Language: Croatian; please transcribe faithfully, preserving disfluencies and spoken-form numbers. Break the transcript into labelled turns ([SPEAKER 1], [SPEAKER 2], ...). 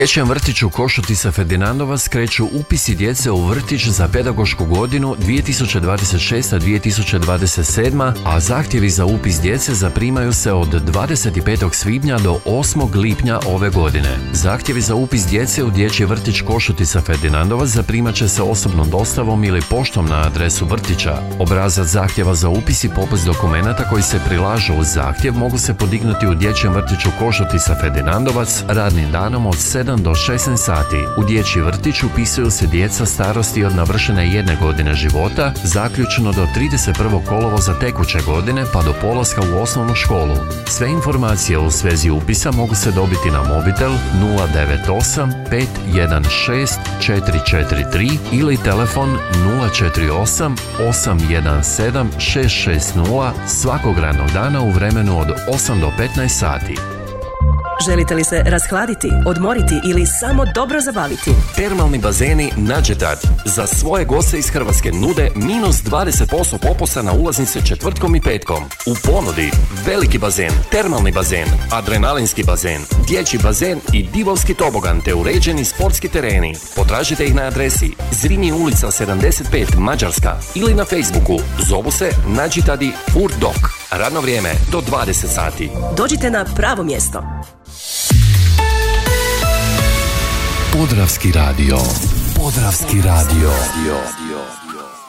[SPEAKER 1] U dječjem vrtiću Košutica Ferdinandovac kreću upisi djece u vrtić za pedagošku godinu dvije tisuće dvadeset šesta dvije tisuće dvadeset sedma, a zahtjevi za upis djece zaprimaju se od dvadeset petog svibnja do osmog lipnja ove godine. Zahtjevi za upis djece u dječji vrtić Košutica Ferdinandovac zaprimat će se osobnom dostavom ili poštom na adresu vrtića. Obrazac zahtjeva za upis i popis dokumenata koji se prilažu uz zahtjev mogu se podignuti u dječjem vrtiću Košutica Ferdinandovac radnim danom od sedam do šesnaest sati. U dječji vrtić upisuju se djeca starosti od navršene jedne godine života, zaključno do trideset prvog kolovoza tekuće godine pa do polaska u osnovnu školu. Sve informacije u svezi upisa mogu se dobiti na mobitel nula devet osam pet jedan šest četiri četiri tri ili telefon nula četiri osam osam jedan sedam šest šest nula svakog radnog dana u vremenu od osam do petnaest sati.
[SPEAKER 2] Želite li se rashladiti, odmoriti ili samo dobro zabaviti?
[SPEAKER 3] Termalni bazeni Nađetad za svoje goste iz Hrvatske nude minus dvadeset posto popusta na ulaznice četvrtkom i petkom. U ponudi veliki bazen, termalni bazen, adrenalinski bazen, dječji bazen i divovski tobogan te uređeni sportski tereni. Potražite ih na adresi Zrini ulica sedamdeset pet Mađarska ili na Facebooku. Zovu se Nađetadi Urdok. Radno vrijeme do dvadeset sati.
[SPEAKER 2] Dođite na pravo mjesto.
[SPEAKER 1] Podravski radio. Podravski radio.